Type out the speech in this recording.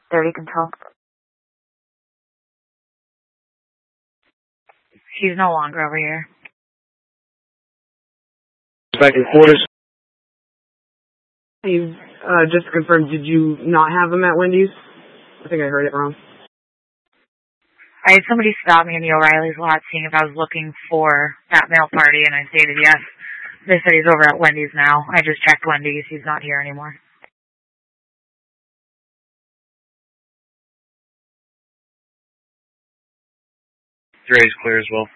30 control. She's no longer over here. Back in quarters. Hey, just to confirm, did you not have him at Wendy's? I think I heard it wrong. I had somebody stop me in the O'Reilly's lot seeing if I was looking for that male party, and I stated yes. They said he's over at Wendy's now. I just checked Wendy's. He's not here anymore. 3 is clear as well.